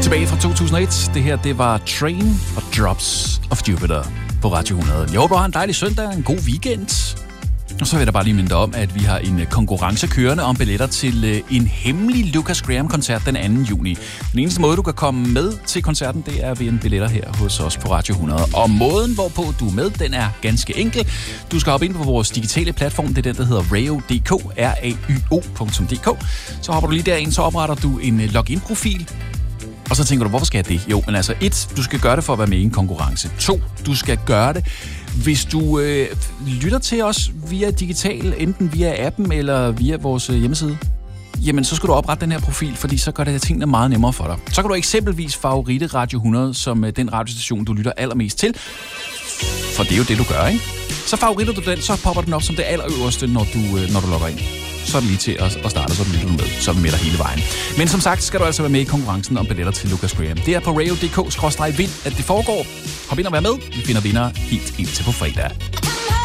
Tilbage fra 2001. Det her, det var Train og Drops of Jupiter på Radio 100. Jeg håber, du har en dejlig søndag, en god weekend. Og så vil jeg da bare lige minde om, at vi har en konkurrence kørende om billetter til en hemmelig Lucas Graham-koncert den 2. juni. Den eneste måde, du kan komme med til koncerten, det er ved en billetter her hos os på Radio 100. Og måden, hvorpå du er med, den er ganske enkel. Du skal hoppe ind på vores digitale platform. Det er den, der hedder rayo.dk, rayo.dk. Så hopper du lige derind, så opretter du en login-profil. Og så tænker du, hvorfor skal jeg det? Jo, men altså 1, du skal gøre det for at være med i en konkurrence. 2, du skal gøre det, hvis du lytter til os via digital, enten via appen eller via vores hjemmeside. Jamen, så skal du oprette den her profil, fordi så gør det tingene meget nemmere for dig. Så kan du eksempelvis favoritte Radio 100 som den radiostation, du lytter allermest til. For det er jo det, du gør, ikke? Så favoritter du den, så popper den op som det allerøverste, når du logger ind. Så er det lige til at starte, så lytter du med. Så er vi med dig hele vejen. Men som sagt, skal du altså være med i konkurrencen om billetter til Lucas Graham. Det er på rayo.dk/vind, at det foregår. Hop ind og vær med. Vi finder vinder helt indtil på fredag.